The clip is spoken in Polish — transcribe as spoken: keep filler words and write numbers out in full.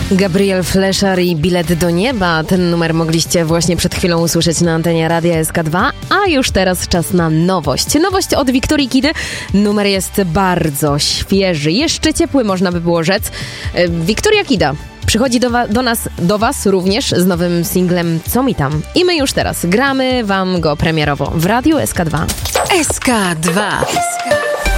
Gabriel Fleszar i Bilet do nieba. Ten numer mogliście właśnie przed chwilą usłyszeć na antenie Radia S K dwa, a już teraz czas na nowość. Nowość od Wiktorii Kidy. Numer jest bardzo świeży, jeszcze ciepły, można by było rzec. Wiktoria Kida przychodzi do, wa- do nas, do was również z nowym singlem Co mi tam? I my już teraz gramy wam go premierowo w Radiu S K dwa. S K dwa. S K